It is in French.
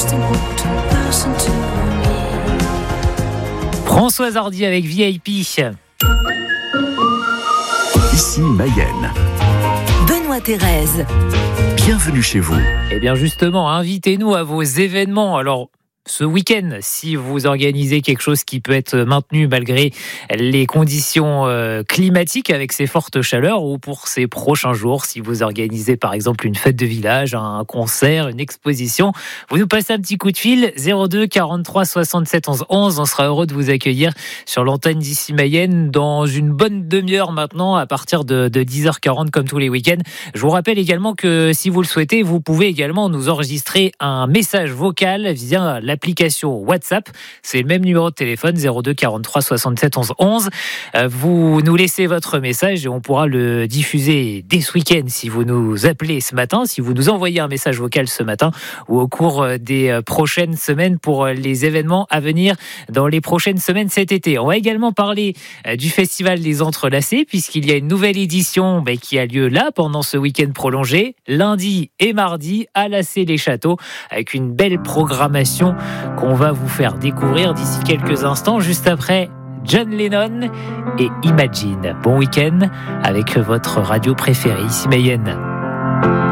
Françoise Hardy avec VIP. Ici Mayenne. Benoît Thérèse. Bienvenue chez vous. Eh bien justement, invitez-nous à vos événements. Alors, ce week-end, si vous organisez quelque chose qui peut être maintenu malgré les conditions climatiques avec ces fortes chaleurs, ou pour ces prochains jours, si vous organisez par exemple une fête de village, un concert, une exposition, vous nous passez un petit coup de fil 02 43 67 11 11. On sera heureux de vous accueillir sur l'antenne d'Ici Mayenne dans une bonne demi-heure maintenant, à partir de 10h40 comme tous les week-ends. Je vous rappelle également que si vous le souhaitez, vous pouvez également nous enregistrer un message vocal via l'application WhatsApp. C'est le même numéro de téléphone, 02 43 67 11 11. Vous nous laissez votre message et on pourra le diffuser dès ce week-end si vous nous appelez ce matin, si vous nous envoyez un message vocal ce matin ou au cours des prochaines semaines pour les événements à venir dans les prochaines semaines cet été. On va également parler du Festival des Entrelacés, puisqu'il y a une nouvelle édition qui a lieu là pendant ce week-end prolongé, lundi et mardi à Lacé-les-Châteaux, avec une belle programmation qu'on va vous faire découvrir d'ici quelques instants, juste après John Lennon et Imagine. Bon week-end avec votre radio préférée, Ici Mayenne.